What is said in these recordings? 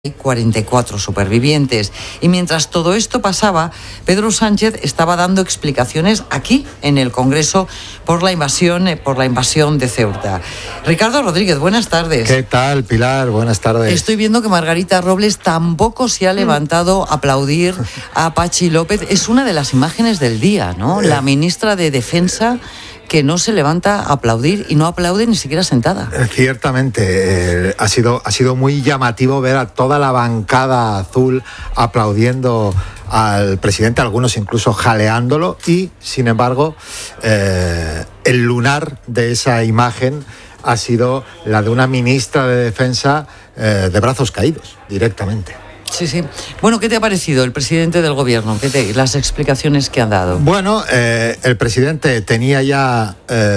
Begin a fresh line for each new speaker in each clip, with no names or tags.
Hay 44 supervivientes. Y mientras todo esto pasaba, Pedro Sánchez estaba dando explicaciones aquí, en el Congreso, por la invasión de Ceuta. Ricardo Rodríguez, buenas tardes.
¿Qué tal, Pilar? Buenas tardes.
Estoy viendo que Margarita Robles tampoco se ha levantado a aplaudir a Patxi López. Es una de las imágenes del día, ¿no? La ministra de Defensa, que no se levanta a aplaudir y no aplaude ni siquiera sentada.
Ciertamente, ha sido muy llamativo ver a toda la bancada azul aplaudiendo al presidente, algunos incluso jaleándolo, y sin embargo el lunar de esa imagen ha sido la de una ministra de Defensa de brazos caídos, directamente.
Sí. Bueno, ¿qué te ha parecido el presidente del gobierno? Las explicaciones que han dado.
Bueno, el presidente tenía ya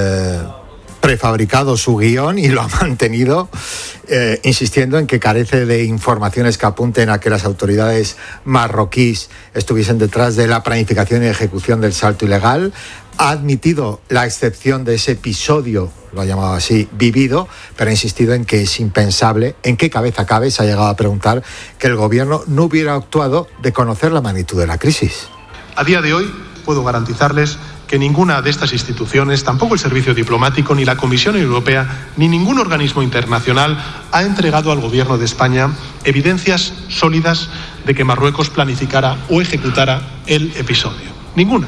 prefabricado su guión y lo ha mantenido, insistiendo en que carece de informaciones que apunten a que las autoridades marroquíes estuviesen detrás de la planificación y ejecución del salto ilegal. Ha admitido la excepción de ese episodio, lo ha llamado así, vivido, pero ha insistido en que es impensable, en qué cabeza cabe, se ha llegado a preguntar, que el gobierno no hubiera actuado de conocer la magnitud de la crisis.
A día de hoy puedo garantizarles que ninguna de estas instituciones, tampoco el Servicio Diplomático, ni la Comisión Europea, ni ningún organismo internacional ha entregado al Gobierno de España evidencias sólidas de que Marruecos planificara o ejecutara el episodio. Ninguna.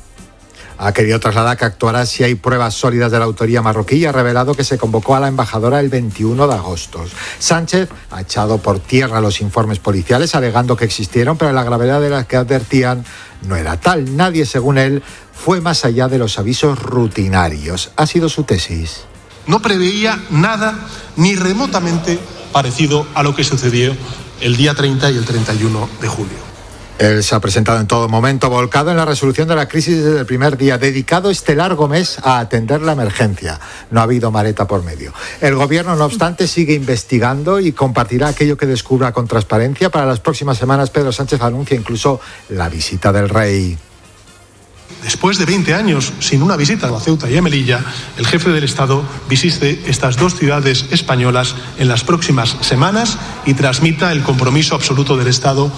Ha querido trasladar que actuará si hay pruebas sólidas de la autoría marroquí y ha revelado que se convocó a la embajadora el 21 de agosto. Sánchez ha echado por tierra los informes policiales, alegando que existieron, pero la gravedad de las que advertían no era tal. Nadie, según él, fue más allá de los avisos rutinarios. Ha sido su tesis.
No preveía nada ni remotamente parecido a lo que sucedió el día 30 y el 31 de julio.
Él se ha presentado en todo momento volcado en la resolución de la crisis desde el primer día, dedicado este largo mes a atender la emergencia. No ha habido maleta por medio. El gobierno, no obstante, sigue investigando y compartirá aquello que descubra con transparencia. Para las próximas semanas, Pedro Sánchez anuncia incluso la visita del rey.
Después de 20 años sin una visita a Ceuta y a Melilla, el jefe del Estado visite estas dos ciudades españolas en las próximas semanas y transmita el compromiso absoluto del Estado.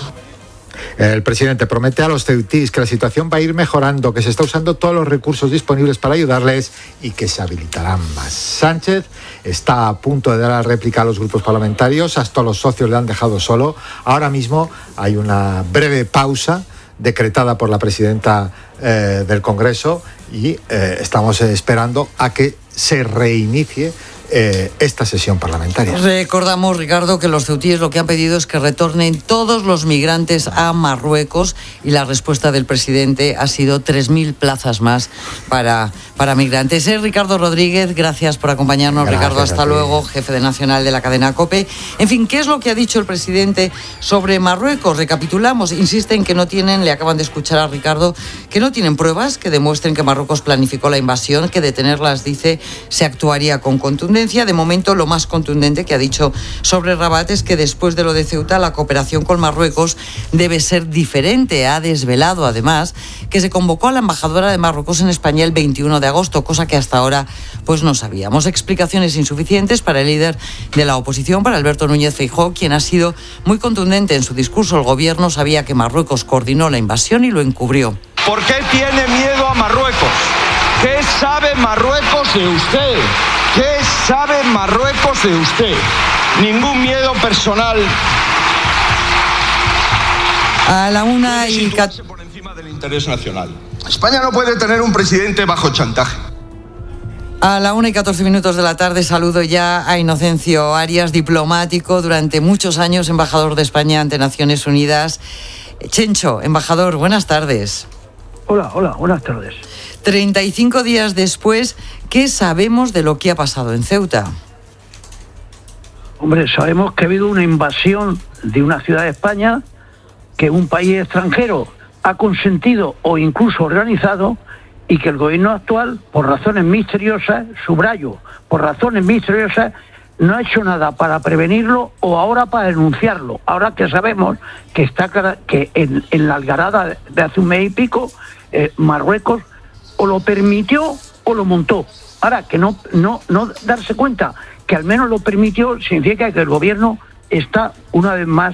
El presidente promete a los ceutíes que la situación va a ir mejorando, que se está usando todos los recursos disponibles para ayudarles y que se habilitarán más. Sánchez está a punto de dar la réplica a los grupos parlamentarios, hasta los socios le han dejado solo. Ahora mismo hay una breve pausa decretada por la presidenta del Congreso y estamos esperando a que se reinicie esta sesión parlamentaria.
Recordamos, Ricardo, que los ceutíes lo que han pedido es que retornen todos los migrantes a Marruecos y la respuesta del presidente ha sido 3.000 plazas más para migrantes. Ricardo Rodríguez, gracias por acompañarnos. Gracias, Ricardo, hasta luego, jefe de Nacional de la cadena COPE. En fin, ¿qué es lo que ha dicho el presidente sobre Marruecos? Recapitulamos, insisten que no tienen, le acaban de escuchar a Ricardo, que no tienen pruebas que demuestren que Marruecos planificó la invasión, que detenerlas, dice, se actuaría con contundencia. De momento, lo más contundente que ha dicho sobre Rabat es que después de lo de Ceuta, la cooperación con Marruecos debe ser diferente. Ha desvelado, además, que se convocó a la embajadora de Marruecos en España el 21 de agosto, cosa que hasta ahora pues no sabíamos. Explicaciones insuficientes para el líder de la oposición, para Alberto Núñez Feijóo, quien ha sido muy contundente en su discurso. El gobierno sabía que Marruecos coordinó la invasión y lo encubrió.
¿Por qué tiene miedo a Marruecos? ¿Qué sabe Marruecos de usted? ¿Qué sabe Marruecos de usted? Ningún miedo personal.
A la 1:14
por encima del interés nacional. España no puede tener un presidente bajo chantaje.
A la 1:14 de la tarde saludo ya a Inocencio Arias, diplomático, durante muchos años embajador de España ante Naciones Unidas. Chencho, embajador, buenas tardes.
Hola, buenas tardes.
35 días después, ¿qué sabemos de lo que ha pasado en Ceuta?
Hombre, sabemos que ha habido una invasión de una ciudad de España que un país extranjero ha consentido o incluso organizado y que el gobierno actual, por razones misteriosas, subrayo, por razones misteriosas, no ha hecho nada para prevenirlo o ahora para denunciarlo. Ahora que sabemos que en la algarada de hace un mes y pico, Marruecos o lo permitió o lo montó. Ahora, que no darse cuenta que al menos lo permitió significa que el gobierno está una vez más